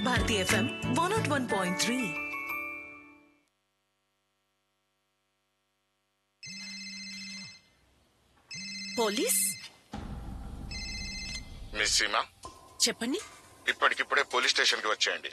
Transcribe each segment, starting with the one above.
Bharati FM 101.3. Police miss Seema, చెప్పండి. ఇప్పటికిప్పుడే police station కి వచ్చేయండి.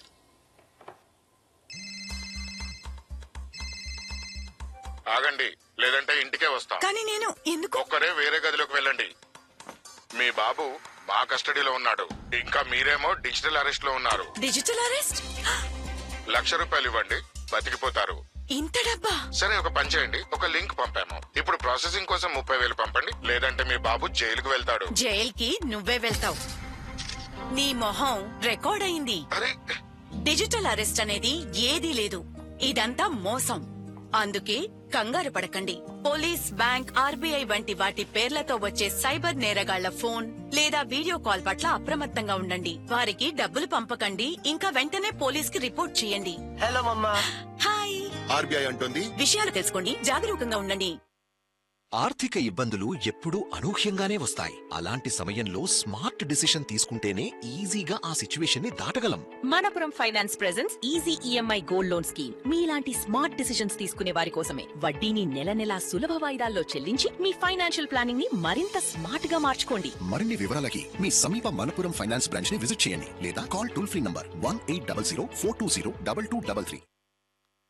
ఆగండి, లేదంటే ఇంటికే వస్తాం. కానీ నేను ఎందుకు? ఒక్కరే వేరే గదిలోకి వెళ్ళండి. మీ బాబు మా కస్టడీలో ఉన్నాడు. ఇంకా మీరేమో డిజిటల్ అరెస్ట్ లో ఉన్నారు. Digital arrest? ₹1,00,000 ఇవ్వండి, బతికిపోతారు. ఇంత డబ్బా? సరే, ఒక పని చేయండి. ఒక లింక్ పంపాము. ఇప్పుడు ప్రాసెసింగ్ కోసం 30,000 పంపండి, లేదంటే మీ బాబు జైలుకు వెళ్తాడు. జైల్కి నువ్వే వెళ్తావు. నీ మొహం రికార్డ్ అయింది. అరే, డిజిటల్ అరెస్ట్ అనేది ఏదీ లేదు. ఇదంతా మోసం. అందుకే కంగారు పడకండి. పోలీస్, బ్యాంక్, ఆర్బీఐ వంటి వాటి పేర్లతో వచ్చే సైబర్ నేరగాళ్ల ఫోన్ లేదా వీడియో కాల్ పట్ల అప్రమత్తంగా ఉండండి. వారికి డబ్బులు పంపకండి. ఇంకా వెంటనే పోలీస్ కి రిపోర్ట్ చేయండి. హలో మమ్మా. హాయ్. ఆర్బీఐ అంటుంది, విషయాలు తెలుసుకోండి, జాగరూకంగా ఉండండి. ఆర్థిక ఇబ్బందులు ఎప్పుడూ అనూహ్యంగానే వస్తాయి. అలాంటి సమయంలో స్మార్ట్ డిసిషన్ తీసుకుంటేనే ఈజీగా ఆ సిచ్యువేషన్ ని దాటగలం. Manappuram finance presents easy EMI gold loan scheme. మీలాంటి స్మార్ట్ డిసిషన్స్ తీసుకునే వారి కోసమే. వడ్డీని నెల నెలా సులభ వాయిదాల్లో చెల్లించి మీ ఫైనాన్షియల్ ప్లానింగ్ ని మరింత స్మార్ట్ గా మార్చుకోండి. మరిన్ని వివరాలకి మీ సమీప మనపురం ఫైనాన్స్ బ్రాంచ్ ని విజిట్ చేయండి లేదా కాల్ టోల్ ఫ్రీ నంబర్ 1800 420 2233.